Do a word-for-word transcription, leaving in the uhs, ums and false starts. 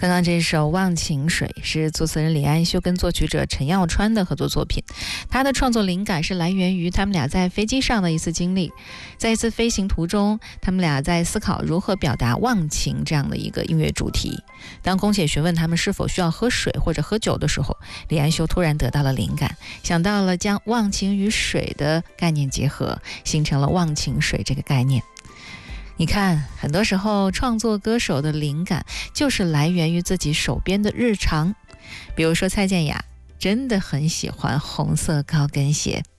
刚刚这首《忘情水》是作词人李安修跟作曲者陈耀川的合作作品。他的创作灵感是来源于他们俩在飞机上的一次经历。在一次飞行途中，他们俩在思考如何表达忘情这样的一个音乐主题。当空姐询问他们是否需要喝水或者喝酒的时候，李安修突然得到了灵感，想到了将忘情与水的概念结合，形成了忘情水这个概念。你看，很多时候创作歌手的灵感就是来源于自己手边的日常。比如说蔡健雅真的很喜欢红色高跟鞋，